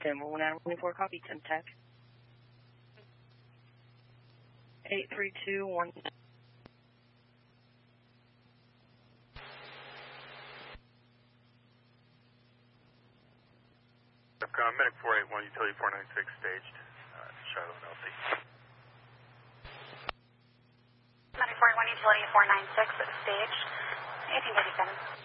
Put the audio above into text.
Denver 1924, copy, 10 tech. 8321. Medic 481, utility 496 staged, Shiloh and LC. Medic 481, utility 496 staged, 1887.